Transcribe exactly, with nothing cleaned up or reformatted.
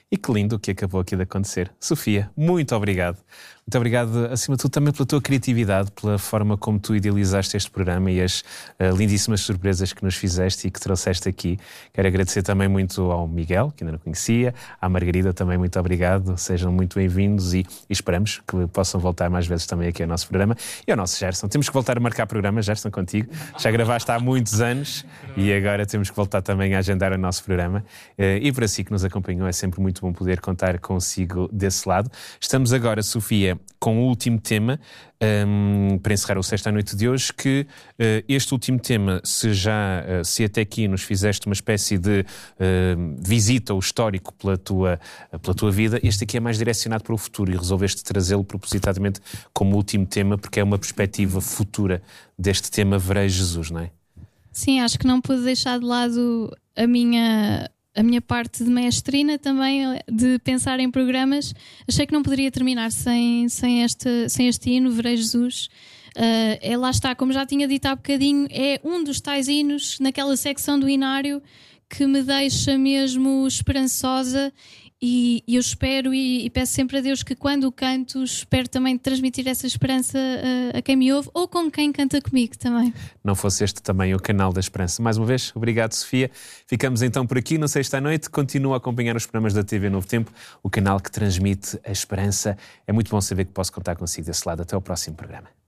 E que lindo o que acabou aqui de acontecer. Sofia, muito obrigado. Muito obrigado, acima de tudo, também pela tua criatividade, pela forma como tu idealizaste este programa e as uh, lindíssimas surpresas que nos fizeste e que trouxeste aqui. Quero agradecer também muito ao Miguel, que ainda não conhecia, à Margarida também muito obrigado. Sejam muito bem-vindos e, e esperamos que possam voltar mais vezes também aqui ao nosso programa. E ao nosso Gerson. Temos que voltar a marcar programas, Gerson, contigo. Já gravaste há muitos anos e agora temos que voltar também a agendar o nosso programa. Uh, e para si que nos acompanhou, é sempre muito bom poder contar consigo desse lado. Estamos agora, Sofia, com o último tema, um, para encerrar o Sexta à Noite de hoje, que uh, este último tema, se já, uh, se até aqui nos fizeste uma espécie de uh, visita ao histórico pela tua, uh, pela tua vida, este aqui é mais direcionado para o futuro e resolveste trazê-lo propositadamente como último tema, porque é uma perspectiva futura deste tema Verei Jesus, não é? Sim, acho que não pude deixar de lado a minha... a minha parte de mestrina também, de pensar em programas. Achei que não poderia terminar sem, sem, este, sem este hino, Verei Jesus. Uh, é, lá está, como já tinha dito há bocadinho, é um dos tais hinos naquela secção do hinário que me deixa mesmo esperançosa e, e eu espero e, e peço sempre a Deus que quando o canto, espero também transmitir essa esperança a, a quem me ouve ou com quem canta comigo também. Não fosse este também o canal da esperança. Mais uma vez, obrigado, Sofia. Ficamos então por aqui, na Sexta à Noite. Continua a acompanhar os programas da T V Novo Tempo, o canal que transmite a esperança. É muito bom saber que posso contar consigo desse lado. Até ao próximo programa.